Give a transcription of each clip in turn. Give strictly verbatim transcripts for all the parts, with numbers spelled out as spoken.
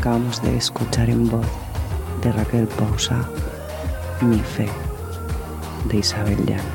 Acabamos de escuchar en voz de Raquel Pousa Mi fe, de Isabel Llanos.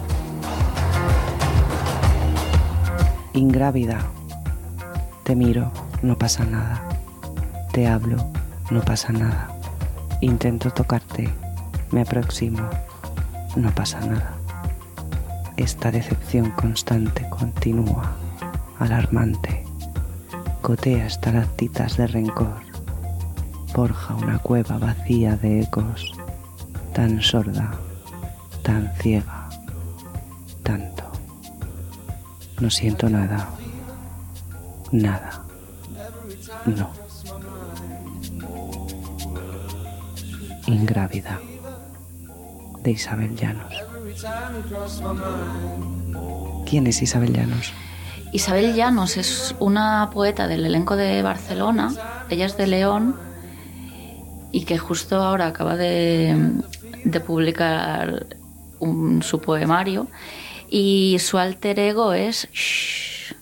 Ingrávida. Te miro, no pasa nada. Te hablo, no pasa nada. Intento tocarte, me aproximo, no pasa nada. Esta decepción constante continúa, alarmante. Cotea estalactitas de rencor. Forja una cueva vacía de ecos, tan sorda, tan ciega, tanto. No siento nada, nada, no. Ingrávida, de Isabel Llanos. ¿Quién es Isabel Llanos? Isabel Llanos es una poeta del elenco de Barcelona. Ella es de León y que justo ahora acaba de, de publicar un, su poemario, y su alter ego es Shh,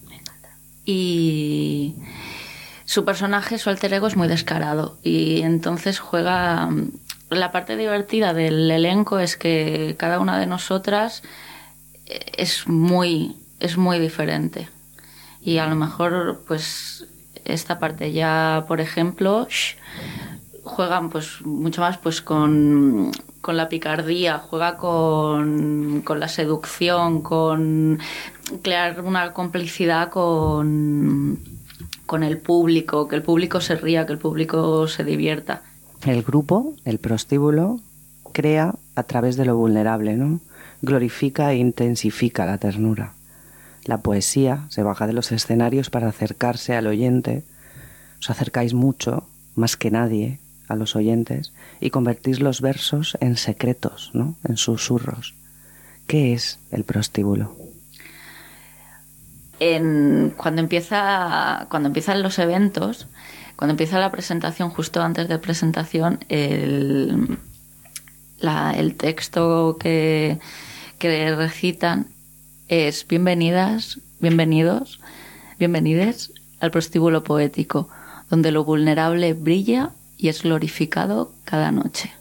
y su personaje, su alter ego es muy descarado, y entonces juega. La parte divertida del elenco es que cada una de nosotras es muy es muy diferente, y a lo mejor pues esta parte ya, por ejemplo, shh, juegan pues mucho más pues con, con la picardía, juega con, con la seducción, con crear una complicidad con, con el público, que el público se ría, que el público se divierta. El grupo, el prostíbulo, crea a través de lo vulnerable, ¿no? Glorifica e intensifica la ternura. La poesía se baja de los escenarios para acercarse al oyente. Os acercáis mucho, más que nadie, a los oyentes, y convertís los versos en secretos, ¿no? En susurros. ¿Qué es el prostíbulo? En, cuando empieza, cuando empiezan los eventos, cuando empieza la presentación, justo antes de presentación, el, la, el texto que, que recitan es: bienvenidas, bienvenidos, bienvenides al prostíbulo poético, donde lo vulnerable brilla y es glorificado cada noche.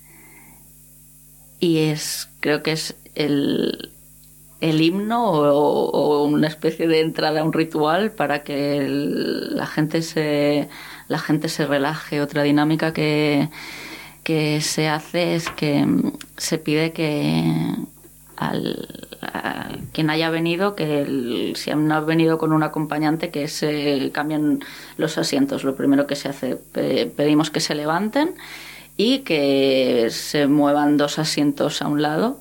Y es, creo que es el, el himno o, o una especie de entrada a un ritual para que el, la gente se la gente se relaje. Otra dinámica que, que se hace es que se pide que al a quien haya venido, que el, si han venido con un acompañante, que se cambien los asientos. Lo primero que se hace, pe, pedimos que se levanten y que se muevan dos asientos a un lado,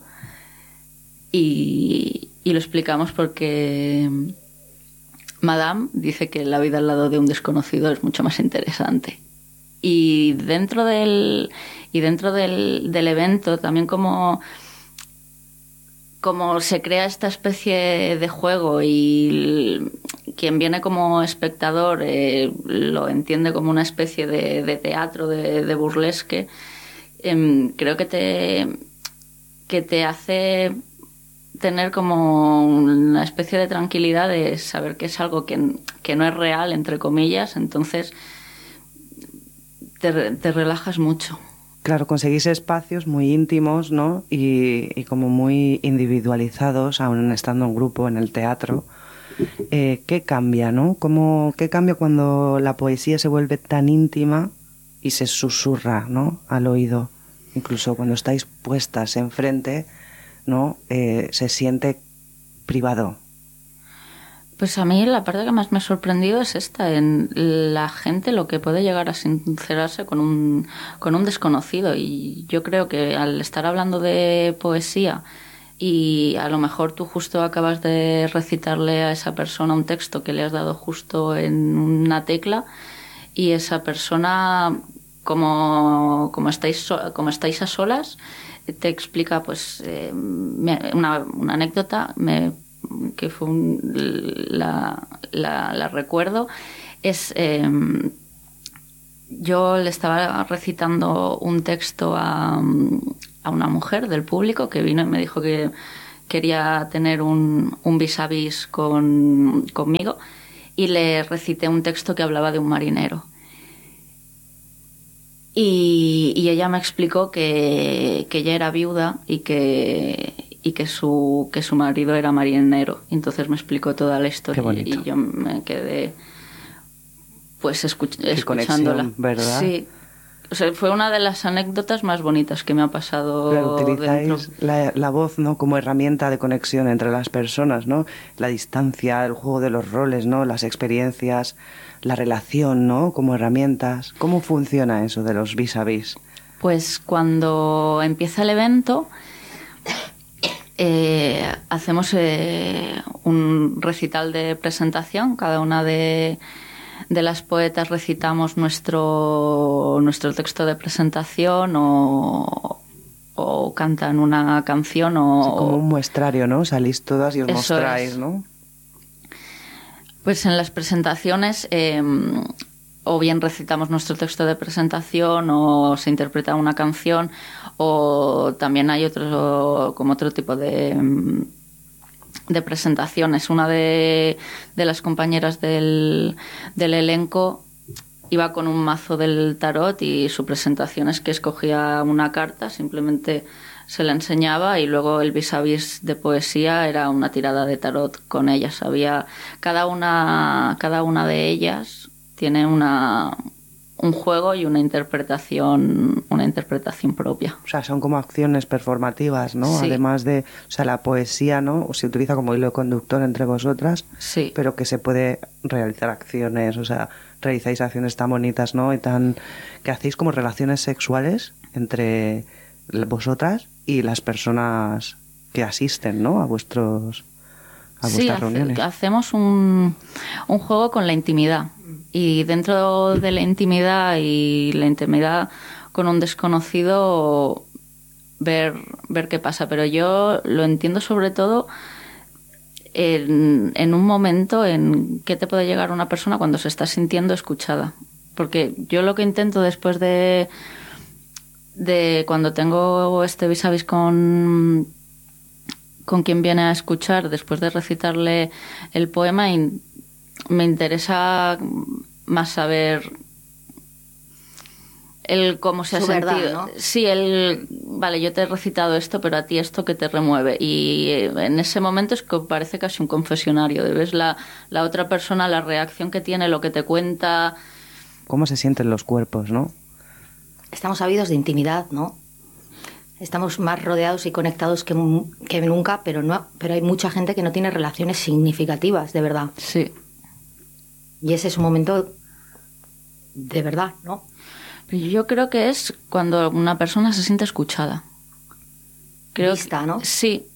y, y lo explicamos porque Madame dice que la vida al lado de un desconocido es mucho más interesante. Y dentro del y dentro del, del evento también, como como se crea esta especie de juego, y quien viene como espectador eh, lo entiende como una especie de, de teatro, de, de burlesque, eh, creo que te que te hace tener como una especie de tranquilidad de saber que es algo que, que no es real, entre comillas. Entonces te, te relajas mucho. Claro, conseguís espacios muy íntimos, ¿no? Y, y como muy individualizados, aún estando en grupo en el teatro. Eh, ¿Qué cambia, no? ¿Cómo, ¿Qué cambia cuando la poesía se vuelve tan íntima y se susurra, ¿no? Al oído? Incluso cuando estáis puestas enfrente, ¿no? Eh, se siente privado. Pues a mí la parte que más me ha sorprendido es esta, en la gente lo que puede llegar a sincerarse con un, con un desconocido. Y yo creo que al estar hablando de poesía, y a lo mejor tú justo acabas de recitarle a esa persona un texto que le has dado justo en una tecla, y esa persona, como, como, estáis, como estáis a solas, te explica pues eh, una, una anécdota me que fue un, la, la, la recuerdo, es eh, yo le estaba recitando un texto a, a una mujer del público que vino y me dijo que quería tener un, un vis a vis con, conmigo, y le recité un texto que hablaba de un marinero. Y, y ella me explicó que, que ella era viuda y que, y que su, que su marido era marinero. Entonces me explicó toda la historia. Qué bonito. Y yo me quedé pues escuch Qué escuchándola. Conexión, ¿verdad? Sí. O sea, fue una de las anécdotas más bonitas que me ha pasado. Claro, utilizáis dentro. la, la voz, ¿no?, como herramienta de conexión entre las personas, ¿no? La distancia, el juego de los roles, ¿no? Las experiencias, la relación, ¿no?, como herramientas. ¿Cómo funciona eso de los vis a vis? Pues cuando empieza el evento, eh, hacemos eh, un recital de presentación. Cada una de, de las poetas recitamos nuestro, nuestro texto de presentación o, o cantan una canción o... Sí, como un muestrario, ¿no? Salís todas y os Eso mostráis, es. ¿no? Pues en las presentaciones eh, o bien recitamos nuestro texto de presentación o se interpreta una canción o también hay otro como otro tipo de, de presentaciones. Una de, de las compañeras del, del elenco iba con un mazo del tarot y su presentación es que escogía una carta, simplemente se la enseñaba y luego el vis a vis de poesía era una tirada de tarot con ellas. Había cada una, cada una de ellas tiene una un juego y una interpretación, una interpretación propia. O sea, son como acciones performativas, ¿no? Sí. Además de, o sea, la poesía, ¿no?, se utiliza como hilo conductor entre vosotras, Sí. pero que se puede realizar acciones, o sea, realizáis acciones tan bonitas, ¿no?, y tan que hacéis como relaciones sexuales entre vosotras y las personas que asisten, ¿no?, a vuestros a Sí, vuestras hace, reuniones. hacemos un, un juego con la intimidad. Y dentro de la intimidad y la intimidad con un desconocido, ver, ver qué pasa. Pero yo lo entiendo sobre todo en, en un momento en que te puede llegar una persona cuando se está sintiendo escuchada. Porque yo lo que intento después de, de cuando tengo este vis a vis con, con quien viene a escuchar, después de recitarle el poema, y me interesa más saber el cómo se ha Su verdad, sentido. ¿no? Sí, el vale, yo te he recitado esto, pero a ti esto que te remueve. Y en ese momento es que parece casi un confesionario. Ves la, la otra persona, la reacción que tiene, lo que te cuenta. ¿Cómo se sienten los cuerpos, no? Estamos ávidos de intimidad, ¿no? Estamos más rodeados y conectados que, que nunca, pero no, pero hay mucha gente que no tiene relaciones significativas, de verdad. Sí. Y ese es un momento de verdad, ¿no? Yo creo que es cuando una persona se siente escuchada. Creo Vista, que, ¿no? Sí.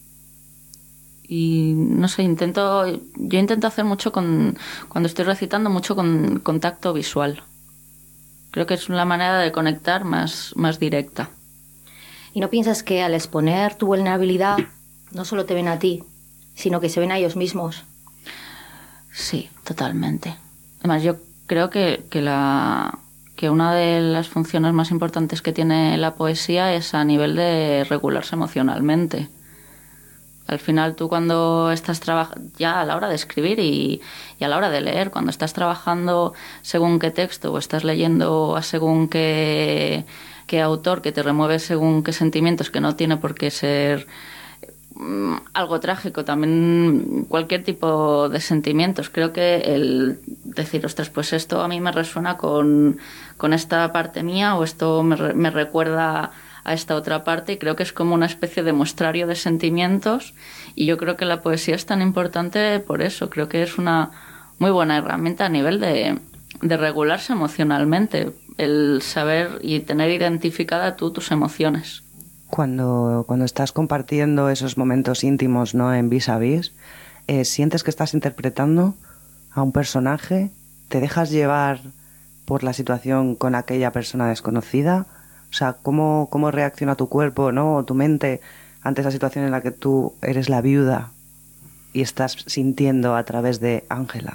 Y no sé, intento, yo intento hacer mucho con, cuando estoy recitando, mucho con contacto visual. Creo que es una manera de conectar más, más directa. ¿Y no piensas que al exponer tu vulnerabilidad no solo te ven a ti, sino que se ven a ellos mismos? Sí, totalmente. Además, yo creo que, que, la, que una de las funciones más importantes que tiene la poesía es a nivel de regularse emocionalmente. Al final tú cuando estás trabajando, ya a la hora de escribir y, y a la hora de leer, cuando estás trabajando según qué texto o estás leyendo a según qué, qué autor que te remueve según qué sentimientos, que no tiene por qué ser mm, algo trágico, también cualquier tipo de sentimientos. Creo que el decir, ostras, pues esto a mí me resuena con, con esta parte mía o esto me, me recuerda a esta otra parte, y creo que es como una especie de muestrario de sentimientos, y yo creo que la poesía es tan importante por eso. Creo que es una muy buena herramienta a nivel de, de regularse emocionalmente, el saber y tener identificada tú tus emociones. Cuando, cuando estás compartiendo esos momentos íntimos, ¿no?, en vis a vis, eh, ¿sientes que estás interpretando a un personaje? ¿Te dejas llevar por la situación con aquella persona desconocida? O sea, ¿cómo, cómo reacciona tu cuerpo, ¿no?, o tu mente ante esa situación en la que tú eres la viuda y estás sintiendo a través de Ángela?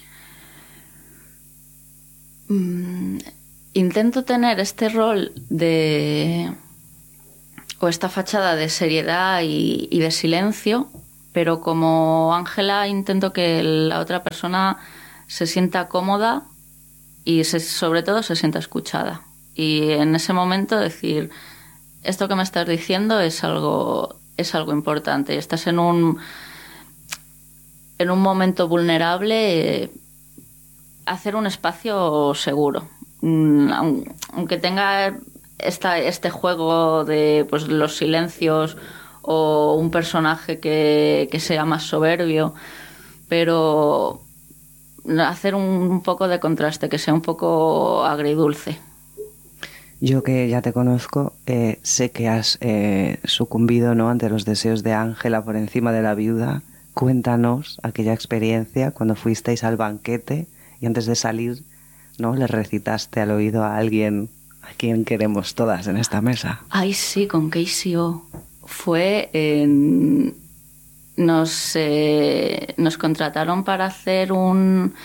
Mm, intento tener este rol de... o esta fachada de seriedad y, y de silencio, pero como Ángela intento que la otra persona se sienta cómoda y se, sobre todo se sienta escuchada. Y en ese momento decir, esto que me estás diciendo es algo, es algo importante. Estás en un, en un momento vulnerable, eh, hacer un espacio seguro. Aunque tenga esta, este juego de pues, los silencios o un personaje que, que sea más soberbio, pero hacer un poco de contraste, que sea un poco agridulce. Yo que ya te conozco, eh, sé que has eh, sucumbido, ¿no?, ante los deseos de Ángela por encima de la viuda. Cuéntanos aquella experiencia cuando fuisteis al banquete y antes de salir, ¿no?, le recitaste al oído a alguien a quien queremos todas en esta mesa. Ay, sí, con Casey O. Fue en... Nos, eh, nos contrataron para hacer un...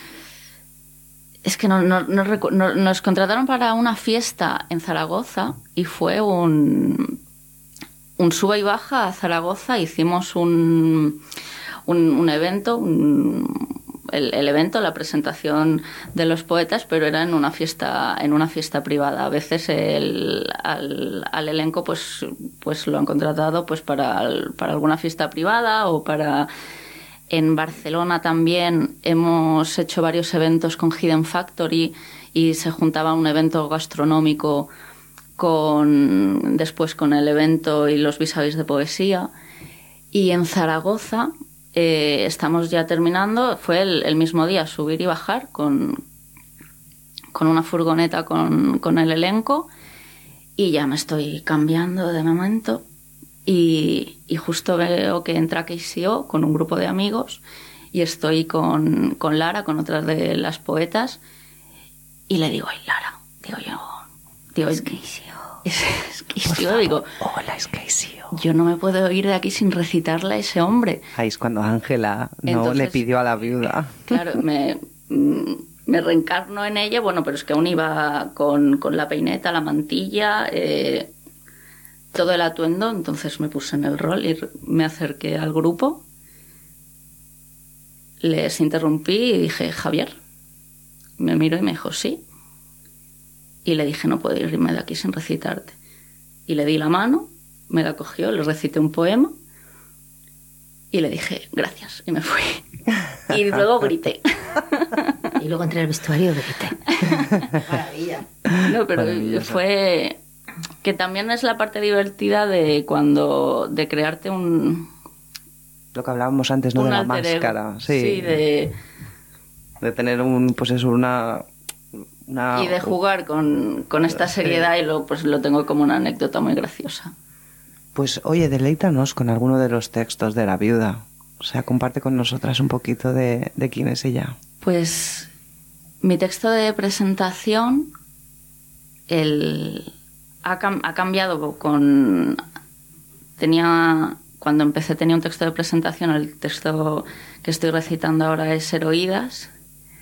Es que no, no, no, no, nos contrataron para una fiesta en Zaragoza y fue un, un sube y baja a Zaragoza. Hicimos un, un, un evento, un, el, el evento, la presentación de los poetas, pero era en una fiesta, en una fiesta privada. A veces el, al, al elenco pues, pues lo han contratado pues para, para alguna fiesta privada o para... En Barcelona también hemos hecho varios eventos con Hidden Factory y se juntaba un evento gastronómico con, después con el evento y los vis-a-vis de poesía. Y en Zaragoza eh, estamos ya terminando, fue el, el mismo día subir y bajar con, con una furgoneta con, con el elenco y ya me estoy cambiando de momento. Y, y justo veo que entra Casey O con un grupo de amigos y estoy con, con Lara, con otras de las poetas, y le digo, ay, Lara, digo yo, digo, es Casey O. Es, es Casey O, digo, hola, es Casey O. Yo no me puedo ir de aquí sin recitarle a ese hombre. Ahí es cuando Ángela no Entonces, le pidió a la viuda. Claro, me, me reencarno en ella, bueno, pero es que aún iba con, con la peineta, la mantilla... Eh, todo el atuendo, entonces me puse en el rol y me acerqué al grupo, les interrumpí y dije, Javier, me miró y me dijo, sí, y le dije, no puedo irme de aquí sin recitarte, y le di la mano, me la cogió, le recité un poema y le dije, gracias, y me fui, y luego grité. Y luego entré al vestuario y grité. Maravilla. No, pero fue... Que también es la parte divertida de cuando de crearte un lo que hablábamos antes, ¿no?, de la máscara, sí, sí de, de tener un pues eso una, una y de jugar con, con esta seriedad sí. Y lo pues lo tengo como una anécdota muy graciosa. Pues oye, deleítanos con alguno de los textos de la viuda, o sea, comparte con nosotras un poquito de, de quién es ella. Pues mi texto de presentación el Ha, cam- ha cambiado con... Tenía... Cuando empecé tenía un texto de presentación, el texto que estoy recitando ahora es Heroídas.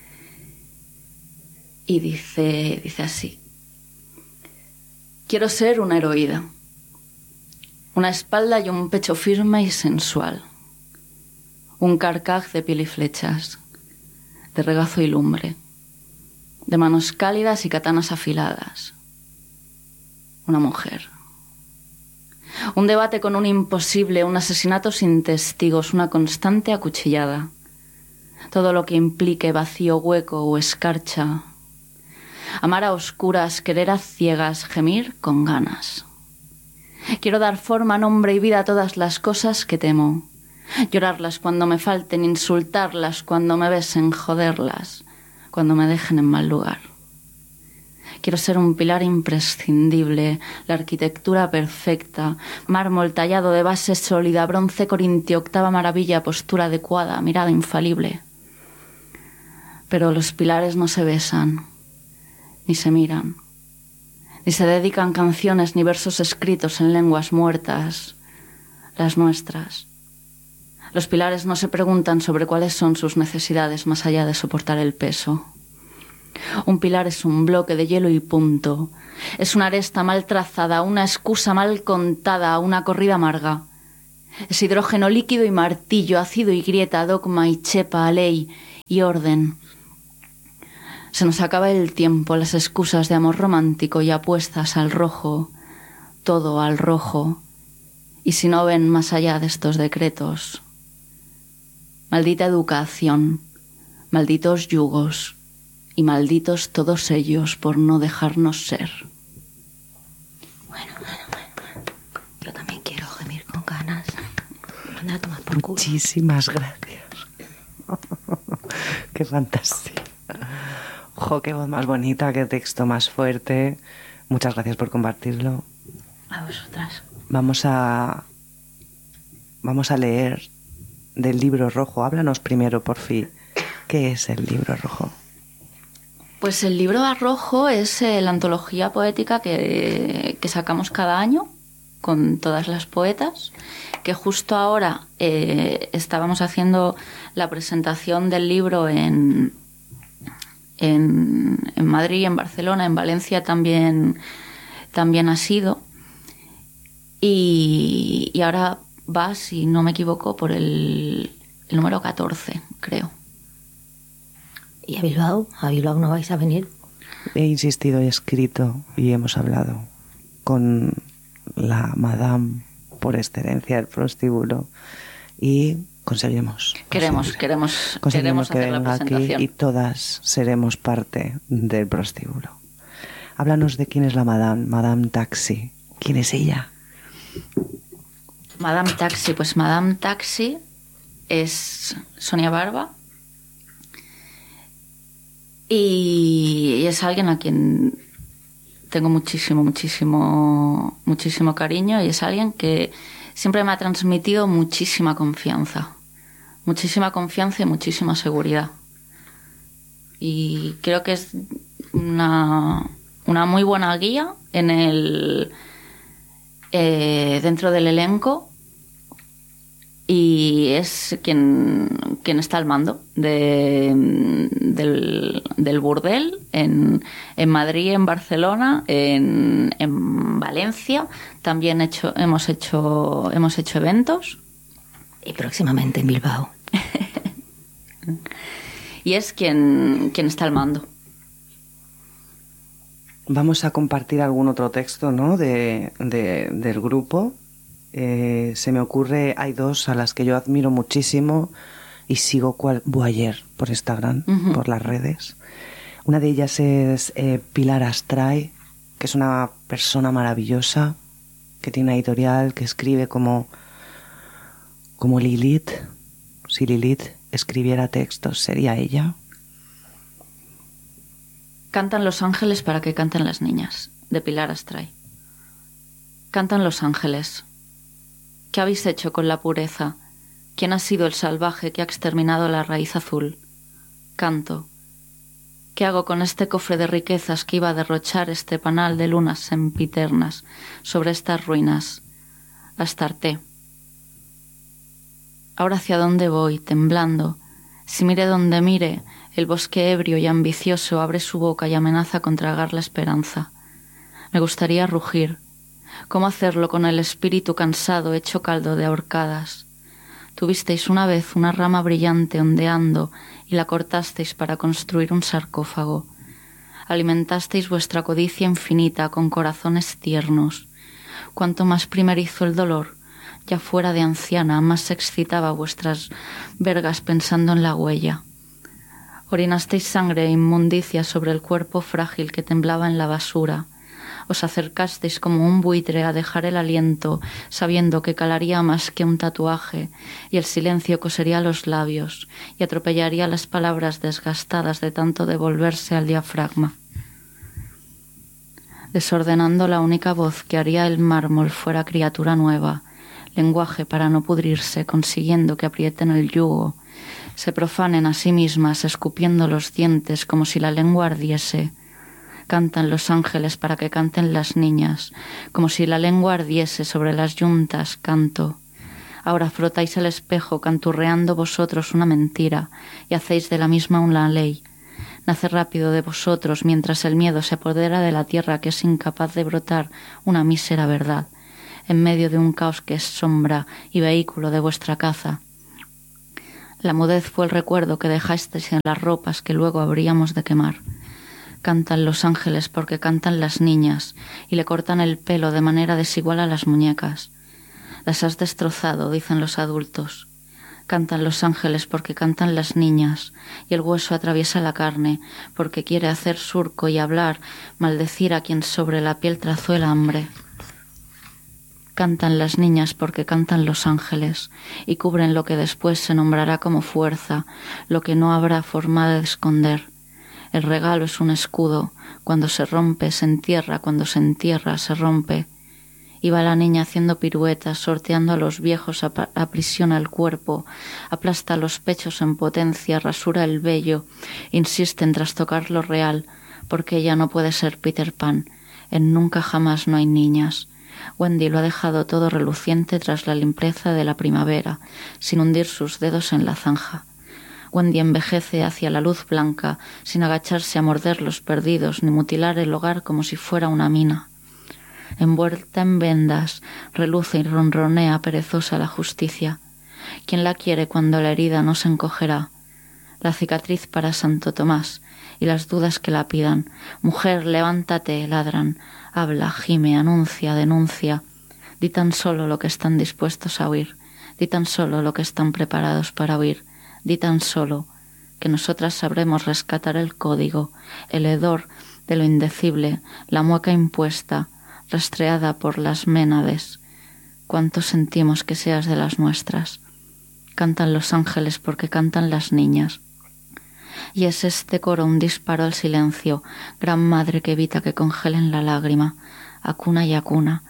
Y dice, dice así. Quiero ser una heroída. Una espalda y un pecho firme y sensual. Un carcaj de piel y flechas. De regazo y lumbre. De manos cálidas y katanas afiladas. Una mujer. Un debate con un imposible, un asesinato sin testigos, una constante acuchillada. Todo lo que implique vacío, hueco o escarcha. Amar a oscuras, querer a ciegas, gemir con ganas. Quiero dar forma, nombre y vida a todas las cosas que temo. Llorarlas cuando me falten, insultarlas cuando me besen, joderlas cuando me dejen en mal lugar. Quiero ser un pilar imprescindible, la arquitectura perfecta, mármol tallado de base sólida, bronce corintio, octava maravilla, postura adecuada, mirada infalible. Pero los pilares no se besan, ni se miran, ni se dedican canciones ni versos escritos en lenguas muertas, las nuestras. Los pilares no se preguntan sobre cuáles son sus necesidades más allá de soportar el peso. Un pilar es un bloque de hielo y punto. Es una aresta mal trazada, una excusa mal contada, una corrida amarga. Es hidrógeno líquido y martillo, ácido y grieta, dogma y chepa, ley y orden. Se nos acaba el tiempo, las excusas de amor romántico y apuestas al rojo, todo al rojo. Y si no ven más allá de estos decretos, maldita educación, malditos yugos y malditos todos ellos por no dejarnos ser. Bueno, bueno, bueno, bueno. Yo también quiero gemir con ganas. Mandar a tomar por culo. Muchísimas gracias. Qué fantasía. Jo, qué voz más bonita, qué texto más fuerte. Muchas gracias por compartirlo. A vosotras. Vamos a vamos a leer del libro rojo. Háblanos primero, por fin. ¿Qué es el libro rojo? Pues el libro rojo es eh, la antología poética que, que sacamos cada año con todas las poetas, que justo ahora eh, estábamos haciendo la presentación del libro en, en, en Madrid, en Barcelona, en Valencia también, también ha sido. Y, y ahora va, si no me equivoco, por el, el número catorce, creo. ¿Y a Bilbao? ¿A Bilbao no vais a venir? He insistido, he escrito y hemos hablado con la madame por excelencia del prostíbulo y conseguimos. Queremos, conseguir. queremos, conseguimos queremos que hacer la venga aquí presentación. y todas seremos parte del prostíbulo. Háblanos de quién es la madame, Madame Taxi. ¿Quién es ella? Madame Taxi, pues Madame Taxi es Sonia Barba y es alguien a quien tengo muchísimo, muchísimo, muchísimo cariño, y es alguien que siempre me ha transmitido muchísima confianza, muchísima confianza y muchísima seguridad. Y creo que es una, una muy buena guía en el eh, dentro del elenco, y es quien, quien está al mando de, del, del burdel en, en Madrid, en Barcelona, en, en Valencia. También hecho, hemos hecho hemos hecho eventos. Y próximamente en Bilbao. Y es quien, quien está al mando. Vamos a compartir algún otro texto, ¿no? de, de, del grupo. Eh, se me ocurre, hay dos a las que yo admiro muchísimo y sigo cual Boyer por Instagram, uh-huh. por las redes. Una de ellas es eh, Pilar Astray, que es una persona maravillosa, que tiene una editorial, que escribe como, como Lilith. Si Lilith escribiera textos, ¿sería ella? Cantan los ángeles para que canten las niñas, de Pilar Astray. Cantan los ángeles. ¿Qué habéis hecho con la pureza? ¿Quién ha sido el salvaje que ha exterminado la raíz azul? Canto. ¿Qué hago con este cofre de riquezas que iba a derrochar este panal de lunas sempiternas sobre estas ruinas? Astarte. Ahora hacia dónde voy, temblando. Si mire donde mire, el bosque ebrio y ambicioso abre su boca y amenaza con tragar la esperanza. Me gustaría rugir. ¿Cómo hacerlo con el espíritu cansado hecho caldo de ahorcadas? Tuvisteis una vez una rama brillante ondeando y la cortasteis para construir un sarcófago. Alimentasteis vuestra codicia infinita con corazones tiernos. Cuanto más primerizo el dolor, ya fuera de anciana, más se excitaba vuestras vergas pensando en la huella. Orinasteis sangre e inmundicia sobre el cuerpo frágil que temblaba en la basura. Os acercasteis como un buitre a dejar el aliento, sabiendo que calaría más que un tatuaje, y el silencio cosería los labios y atropellaría las palabras desgastadas de tanto devolverse al diafragma. Desordenando la única voz que haría el mármol fuera criatura nueva, lenguaje para no pudrirse, consiguiendo que aprieten el yugo, se profanen a sí mismas, escupiendo los dientes como si la lengua ardiese. Cantan los ángeles para que canten las niñas, como si la lengua ardiese sobre las yuntas, canto. Ahora frotáis el espejo canturreando vosotros una mentira y hacéis de la misma una ley. Nace rápido de vosotros mientras el miedo se apodera de la tierra que es incapaz de brotar una mísera verdad, en medio de un caos que es sombra y vehículo de vuestra caza. La mudez fue el recuerdo que dejasteis en las ropas que luego habríamos de quemar. Cantan los ángeles porque cantan las niñas y le cortan el pelo de manera desigual a las muñecas. Las has destrozado, dicen los adultos. Cantan los ángeles porque cantan las niñas y el hueso atraviesa la carne porque quiere hacer surco y hablar, maldecir a quien sobre la piel trazó el hambre. Cantan las niñas porque cantan los ángeles y cubren lo que después se nombrará como fuerza, lo que no habrá forma de esconder. El regalo es un escudo, cuando se rompe se entierra, cuando se entierra se rompe. Y va la niña haciendo piruetas, sorteando a los viejos, ap- aprisiona el cuerpo, aplasta los pechos en potencia, rasura el vello, insiste en trastocar lo real, porque ella no puede ser Peter Pan. En Nunca Jamás no hay niñas. Wendy lo ha dejado todo reluciente tras la limpieza de la primavera, sin hundir sus dedos en la zanja. Wendy envejece hacia la luz blanca, sin agacharse a morder los perdidos, ni mutilar el hogar como si fuera una mina. Envuelta en vendas, reluce y ronronea perezosa la justicia. ¿Quién la quiere cuando la herida no se encogerá? La cicatriz para Santo Tomás y las dudas que la pidan. Mujer, levántate, ladran. Habla, gime, anuncia, denuncia. Di tan solo lo que están dispuestos a oír. Di tan solo lo que están preparados para oír. Di tan solo que nosotras sabremos rescatar el código, el hedor de lo indecible, la mueca impuesta, rastreada por las ménades. Cuánto sentimos que seas de las nuestras. Cantan los ángeles porque cantan las niñas. Y es este coro un disparo al silencio, gran madre que evita que congelen la lágrima, acuna y acuna,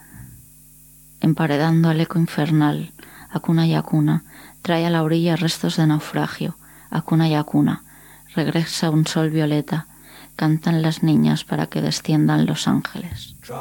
emparedando al eco infernal, acuna y acuna, trae a la orilla restos de naufragio, acuna y acuna, regresa un sol violeta, cantan las niñas para que desciendan los ángeles.